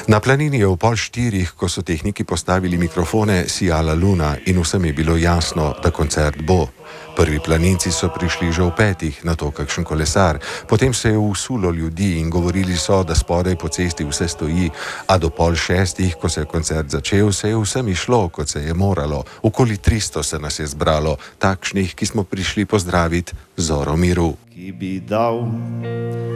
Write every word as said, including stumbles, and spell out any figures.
Na planini je v pol štirih, ko so tehniki postavili mikrofone, sijala luna in vsem je bilo jasno, da koncert bo. Prvi planinci so prišli že v petih, nato kakšen kolesar, potem se je usulo ljudi in govorili so, da spodaj po cesti vse stoji, a do pol šestih, ko se je koncert začel, se je vsem išlo, kot se je moralo. Okoli tristo se nas je zbralo, takšnih, ki smo prišli pozdraviti zoro miru. Ki bi dal